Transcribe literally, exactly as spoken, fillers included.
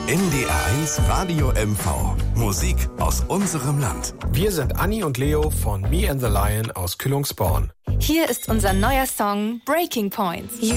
N D R eins Radio M V. Musik aus unserem Land. Wir sind Anni und Leo von Me and the Lion aus Kühlungsborn. Hier ist unser neuer Song Breaking Points. You